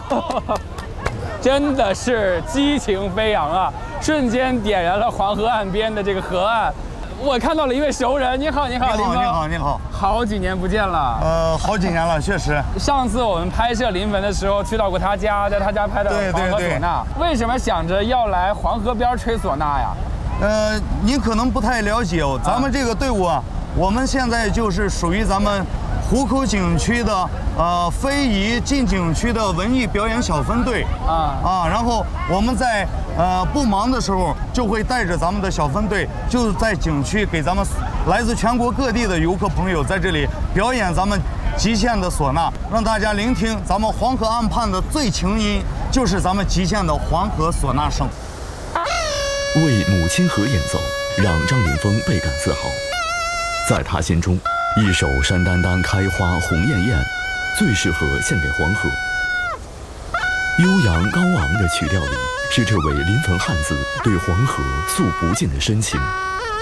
真的是激情飞扬啊！瞬间点燃了黄河岸边的这个河岸。我看到了一位熟人，你好，你好，林峰， 你好，你好， 好几年不见了。 好几年了，确实。 上次我们拍摄临汾的时候，去到过他家，在他家拍的黄河唢呐。为什么想着要来黄河边吹唢呐呀？ 您可能不太了解哦，咱们这个队伍啊，我们现在就是属于咱们湖口景区的非遗进景区的文艺表演小分队然后我们在不忙的时候就会带着咱们的小分队，就在景区给咱们来自全国各地的游客朋友在这里表演咱们极限的唢呐，让大家聆听咱们黄河岸畔的最情音，就是咱们极限的黄河唢呐声。 为母亲河演奏，让张凌峰倍感自豪。在他心中，一首山丹丹开花红艳艳，最适合献给黄河。悠扬高昂的曲调里，是这位临汾汉子对黄河诉不尽的深情。